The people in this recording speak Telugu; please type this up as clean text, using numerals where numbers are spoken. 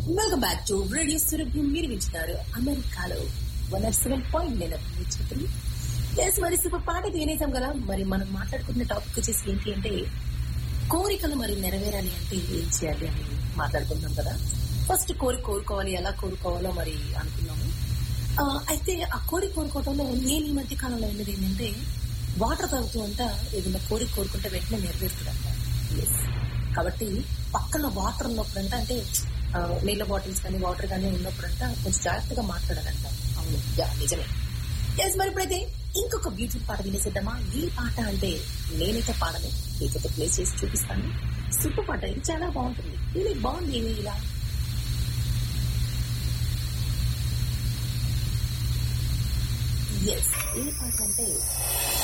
Welcome back to radio Surabhi. మీరు వింటున్నారు అమెరికాలో 107.9 ఎస్. మరి సూపర్ పాట వినేసాం కదా. మరి మనం మాట్లాడుకున్న టాపిక్ వచ్చేసి ఏంటి అంటే కోరికలు మరి నెరవేరాలి అంటే ఏం చేయాలి అని మాట్లాడుకుంటున్నాం కదా. ఫస్ట్ కోరుకోవాలి, ఎలా కోరుకోవాలో మరి అనుకున్నాము. అయితే ఆ కోరుకోవడంలో నేను ఈ మధ్య కాలంలో ఉన్నది ఏంటంటే వాటర్ తాగుతూ అంతా ఏదైనా కోరుకుంటే వెంటనే నెరవేరుతుందంట. కాబట్టి పక్కన వాటర్ ఉన్నప్పుడంట, అంటే నీళ్ళ బాటిల్స్ కానీ వాటర్ కానీ ఉన్నప్పుడంట కొంచెం జాగ్రత్తగా మాట్లాడాలంట. అవును, నిజమే. ఎస్. మరి ఇప్పుడైతే ఇంకొక బ్యూటిఫుల్ పాట వినేసేద్దామా? ఈ పాట అంటే నేనైతే పాడను, లేకపోతే ప్లే చేసి చూపిస్తాను. సూపర్ పాట, ఇది చాలా బాగుంటుంది. ఇది బాగుంది. ఇలా ఎస్, ఏ పాట అంటే